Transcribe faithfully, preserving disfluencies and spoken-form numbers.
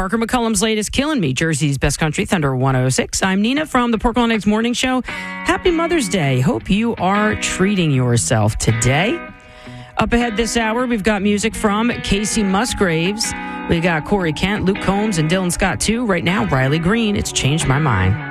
Parker McCullum's latest Killing Me, Jersey's Best Country, Thunder one oh six. I'm Nina from the Portland Eggs Morning Show. Happy Mother's Day. Hope you are treating yourself today. Up ahead this hour, we've got music from Casey Musgraves. We got Corey Kent, Luke Combs, and Dylan Scott, too. Right now, Riley Green, It's Changed My Mind.